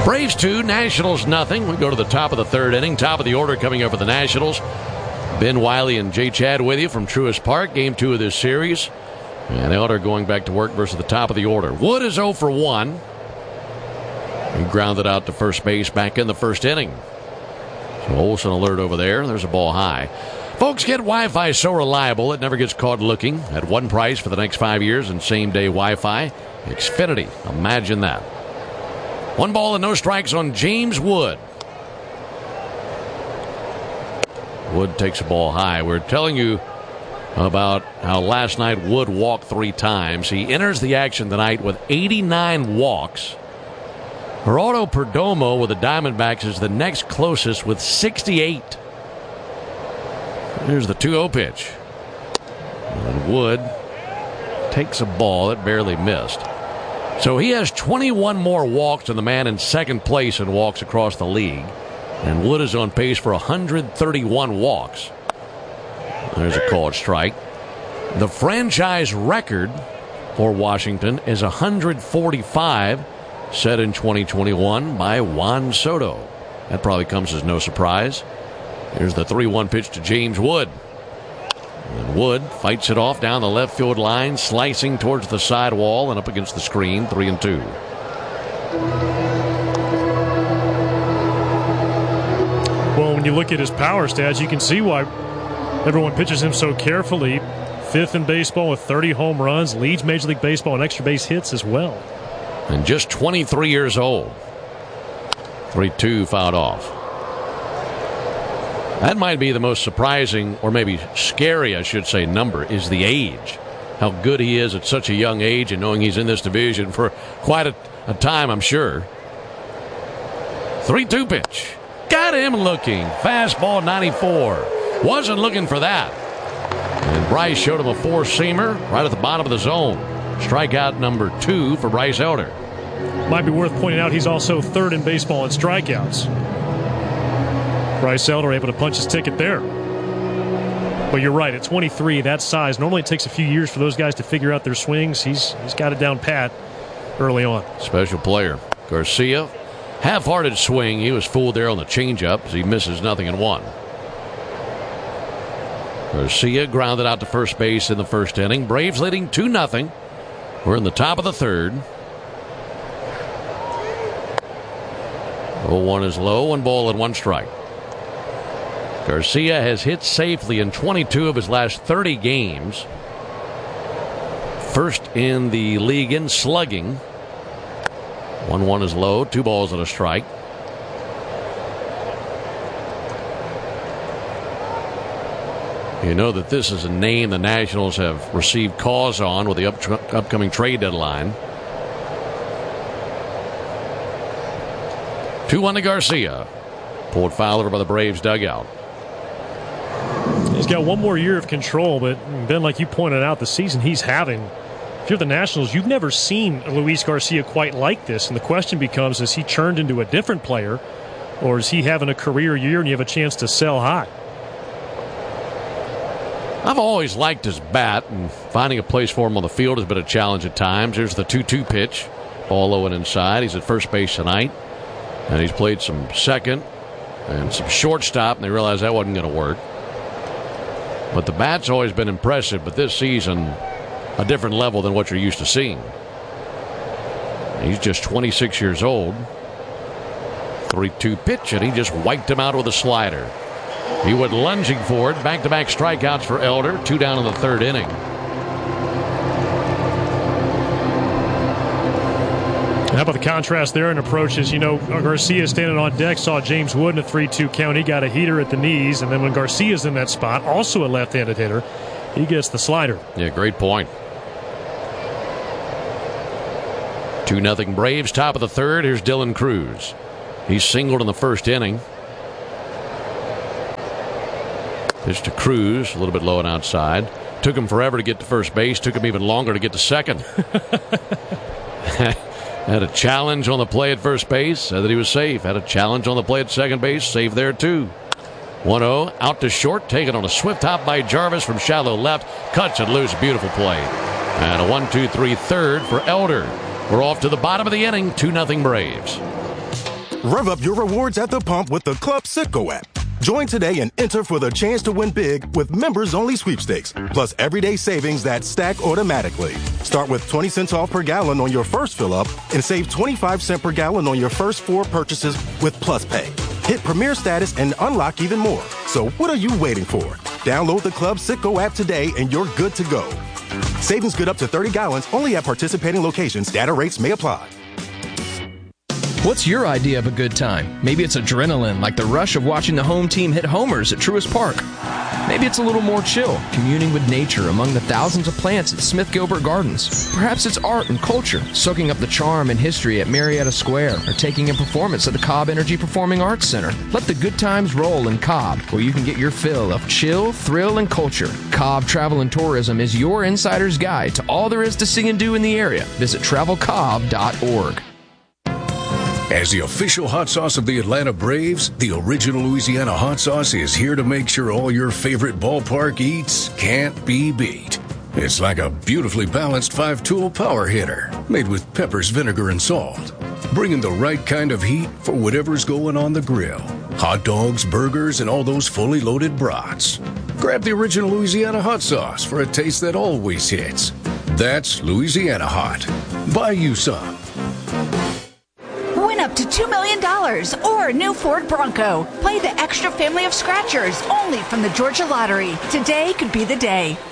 Braves 2, Nationals nothing. We go to the top of the third inning. Top of the order coming up for the Nationals. Ben Wiley and Jay Chad with you from Truist Park. Game 2 of this series. And Elder going back to work versus the top of the order. Wood is 0 for 1. He grounded out to first base back in the first inning. So Olsen alert over there. There's a ball high. Folks, get Wi-Fi so reliable it never gets caught looking. At one price for the next 5 years and same-day Wi-Fi. Xfinity. Imagine that. 1 ball and no strikes on James Wood. Wood takes a ball high. We're telling you about how last night Wood walked 3 times. He enters the action tonight with 89 walks. Geraldo Perdomo with the Diamondbacks is the next closest with 68. Here's the 2-0 pitch. And Wood takes a ball that barely missed. So he has 21 more walks than the man in second place in walks across the league. And Wood is on pace for 131 walks. There's a called strike. The franchise record for Washington is 145, set in 2021 by Juan Soto. That probably comes as no surprise. Here's the 3-1 pitch to James Wood. And Wood fights it off down the left field line, slicing towards the sidewall and up against the screen. 3-2. Well, when you look at his power stats, you can see why everyone pitches him so carefully. 5th in baseball with 30 home runs, leads Major League Baseball in extra base hits as well. And just 23 years old. 3-2 fouled off. That might be the most surprising, or maybe scary, I should say, number, is the age. How good he is at such a young age and knowing he's in this division for quite a time, I'm sure. 3-2 pitch. Got him looking. Fastball 94. Wasn't looking for that. And Bryce showed him a 4-seamer right at the bottom of the zone. Strikeout number 2 for Bryce Elder. Might be worth pointing out he's also 3rd in baseball in strikeouts. Bryce Elder able to punch his ticket there. But you're right, at 23, that size, normally it takes a few years for those guys to figure out their swings. He's got it down pat early on. Special player. Garcia, half-hearted swing. He was fooled there on the changeup as he misses nothing in 1. Garcia grounded out to first base in the first inning. Braves leading 2-0. We're in the top of the third. 0-1 is low. 1 ball and 1 strike. Garcia has hit safely in 22 of his last 30 games. First in the league in slugging. 1-1 is low. 2 balls and a strike. You know that this is a name the Nationals have received calls on with the upcoming trade deadline. 2-1 to Garcia. Pulled foul over by the Braves dugout. He's got 1 more year of control, but Ben, like you pointed out, the season he's having, if you're the Nationals, you've never seen Luis Garcia quite like this. And the question becomes, is he turned into a different player, or is he having a career year and you have a chance to sell high? I've always liked his bat, and finding a place for him on the field has been a challenge at times. Here's the 2-2 pitch. Ball low and inside. He's at first base tonight. And he's played some second and some shortstop, and they realized that wasn't going to work. But the bat's always been impressive, but this season, a different level than what you're used to seeing. He's just 26 years old. 3-2 pitch, and he just wiped him out with a slider. He went lunging for it. Back-to-back strikeouts for Elder. 2 down in the third inning. How about the contrast there in approaches? You know, Garcia standing on deck, saw James Wood in a 3-2 count. He got a heater at the knees, and then when Garcia's in that spot, also a left-handed hitter, he gets the slider. Yeah, great point. 2-0 Braves, top of the third. Here's Dylan Cruz. He's singled in the first inning. Pitch to Cruz, a little bit low and outside. Took him forever to get to first base. Took him even longer to get to second. Had a challenge on the play at first base. Said that he was safe. Had a challenge on the play at second base. Safe there, too. 1-0. Out to short. Taken on a swift hop by Jarvis from shallow left. Cuts it loose. Beautiful play. And a 1-2-3 third for Elder. We're off to the bottom of the inning. 2-0 Braves. Rev up your rewards at the pump with the Club Citgo app. Join today and enter for the chance to win big with members-only sweepstakes, plus everyday savings that stack automatically. Start with 20 cents off per gallon on your first fill-up and save 25 cents per gallon on your first 4 purchases with Plus Pay. Hit Premier status and unlock even more. So what are you waiting for? Download the Club Citgo app today and you're good to go. Savings good up to 30 gallons only at participating locations. Data rates may apply. What's your idea of a good time? Maybe it's adrenaline, like the rush of watching the home team hit homers at Truist Park. Maybe it's a little more chill, communing with nature among the thousands of plants at Smith Gilbert Gardens. Perhaps it's art and culture, soaking up the charm and history at Marietta Square, or taking in performance at the Cobb Energy Performing Arts Center. Let the good times roll in Cobb, where you can get your fill of chill, thrill, and culture. Cobb Travel and Tourism is your insider's guide to all there is to see and do in the area. Visit travelcobb.org. As the official hot sauce of the Atlanta Braves, the original Louisiana hot sauce is here to make sure all your favorite ballpark eats can't be beat. It's like a beautifully balanced 5-tool power hitter made with peppers, vinegar, and salt, bringing the right kind of heat for whatever's going on the grill. Hot dogs, burgers, and all those fully loaded brats. Grab the original Louisiana hot sauce for a taste that always hits. That's Louisiana Hot. Buy you some. Win up to $2 million or a new Ford Bronco. Play the extra family of scratchers only from the Georgia Lottery. Today could be the day.